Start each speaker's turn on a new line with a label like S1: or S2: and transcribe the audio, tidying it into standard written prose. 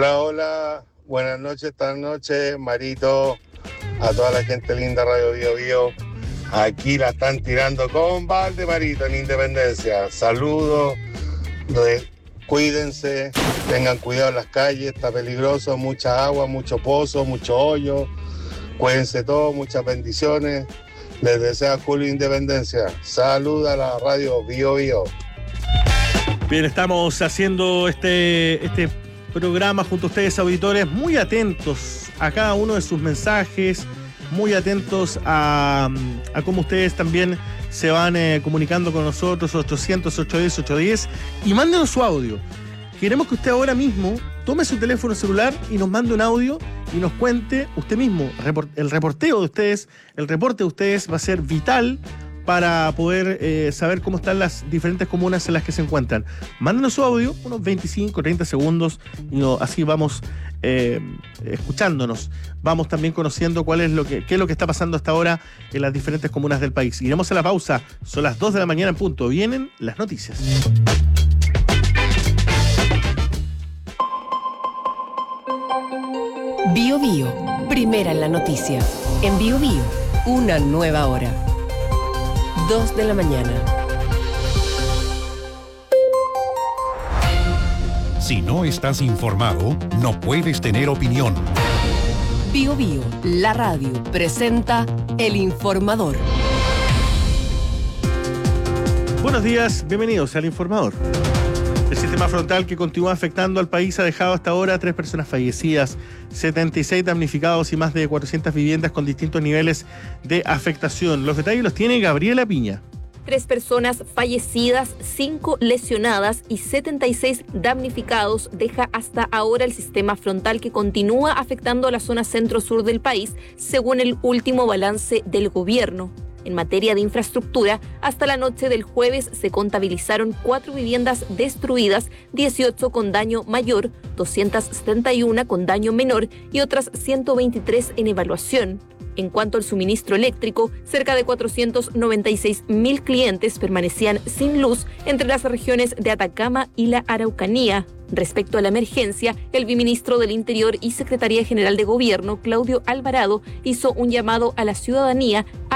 S1: Hola, hola, buenas noches, esta noche, Marito, a toda la gente linda Radio Bio Bio. Aquí la están tirando con balde, Marito, en Independencia. Saludos, cuídense, tengan cuidado en las calles, está peligroso, mucha agua, mucho pozo, mucho hoyo. Cuídense todos, muchas bendiciones. Les desea Julio Independencia. Saluda a la Radio Bio Bio.
S2: Bien, estamos haciendo este programa junto a ustedes, auditores, muy atentos a cada uno de sus mensajes, muy atentos a cómo ustedes también se van comunicando con nosotros, 800-810-810, y mándenos su audio. Queremos que usted ahora mismo tome su teléfono celular y nos mande un audio y nos cuente usted mismo. El reporte de ustedes va a ser vital para poder saber cómo están las diferentes comunas en las que se encuentran. Mándenos su audio, unos 25, 30 segundos, y así vamos escuchándonos. Vamos también conociendo qué es lo que está pasando hasta ahora en las diferentes comunas del país. Iremos a la pausa, son las 2 de la mañana en punto. Vienen las noticias.
S3: Bio Bio, primera en la noticia. En Bio Bio, una nueva hora. 2 de la mañana.
S4: Si no estás informado, no puedes tener opinión.
S3: Bio Bio, la radio, presenta El Informador.
S2: Buenos días, bienvenidos al Informador. El sistema frontal que continúa afectando al país ha dejado hasta ahora 3 personas fallecidas, 76 damnificados y más de 400 viviendas con distintos niveles de afectación. Los detalles los tiene Gabriela Piña.
S5: 3 personas fallecidas, 5 lesionadas y 76 damnificados deja hasta ahora el sistema frontal que continúa afectando a la zona centro-sur del país, según el último balance del gobierno. En materia de infraestructura, hasta la noche del jueves se contabilizaron 4 viviendas destruidas, 18 con daño mayor, 271 con daño menor y otras 123 en evaluación. En cuanto al suministro eléctrico, cerca de 496.000 clientes permanecían sin luz entre las regiones de Atacama y la Araucanía. Respecto a la emergencia, el viceministro del Interior y Secretaría General de Gobierno, Claudio Alvarado, hizo un llamado a la ciudadanía